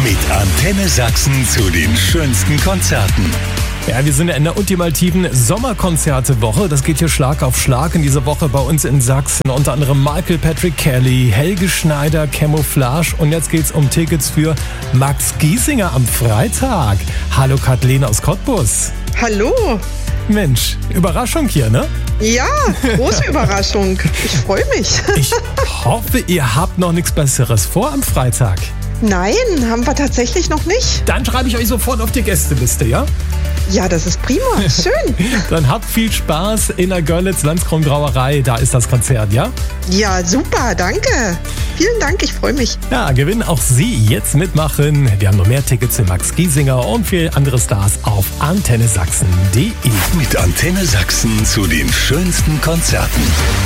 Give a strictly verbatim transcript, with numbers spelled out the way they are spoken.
Mit Antenne Sachsen zu den schönsten Konzerten. Ja, wir sind ja in der ultimativen Sommerkonzerte-Woche. Das geht hier Schlag auf Schlag in dieser Woche bei uns in Sachsen. Unter anderem Michael Patrick Kelly, Helge Schneider, Camouflage. Und jetzt geht's um Tickets für Max Giesinger am Freitag. Hallo Kathleen aus Cottbus. Hallo. Mensch, Überraschung hier, ne? Ja, große Überraschung. Ich freue mich. Ich hoffe, ihr habt noch nichts Besseres vor am Freitag. Nein, haben wir tatsächlich noch nicht. Dann schreibe ich euch sofort auf die Gästeliste, ja? Ja, das ist prima. Schön. Dann habt viel Spaß in der Görlitz-Landskron-Brauerei. Da ist das Konzert, ja? Ja, super, danke. Vielen Dank, ich freue mich. Ja, gewinnen auch Sie jetzt mitmachen. Wir haben noch mehr Tickets für Max Giesinger und viele andere Stars auf antenne sachsen punkt de. Mit Antenne Sachsen zu den schönsten Konzerten.